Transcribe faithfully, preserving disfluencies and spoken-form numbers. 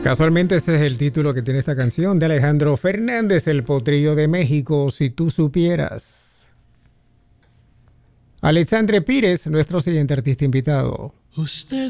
Casualmente ese es el título que tiene esta canción de Alejandro Fernández, El Potrillo de México, Si tú supieras. Alexandre Pires, nuestro siguiente artista invitado. Usted